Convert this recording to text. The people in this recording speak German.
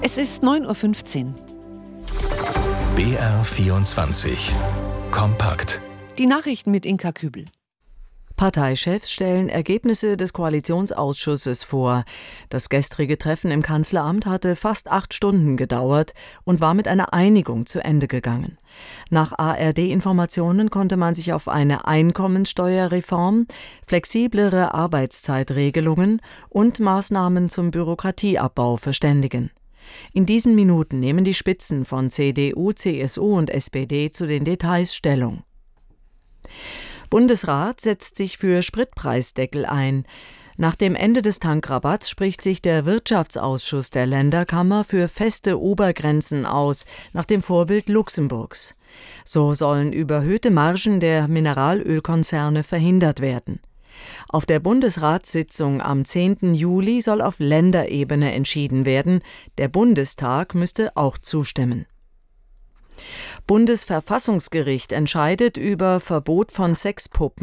Es ist 9:15 Uhr. BR24 Kompakt. Die Nachrichten mit Inka Kübel. Parteichefs stellen Ergebnisse des Koalitionsausschusses vor. Das gestrige Treffen im Kanzleramt hatte fast 8 Stunden gedauert und war mit einer Einigung zu Ende gegangen. Nach ARD-Informationen konnte man sich auf eine Einkommensteuerreform, flexiblere Arbeitszeitregelungen und Maßnahmen zum Bürokratieabbau verständigen. In diesen Minuten nehmen die Spitzen von CDU, CSU und SPD zu den Details Stellung. Bundesrat setzt sich für Spritpreisdeckel ein. Nach dem Ende des Tankrabatts spricht sich der Wirtschaftsausschuss der Länderkammer für feste Obergrenzen aus, nach dem Vorbild Luxemburgs. So sollen überhöhte Margen der Mineralölkonzerne verhindert werden. Auf der Bundesratssitzung am 10. Juli soll auf Länderebene entschieden werden. Der Bundestag müsste auch zustimmen. Bundesverfassungsgericht entscheidet über Verbot von Sexpuppen.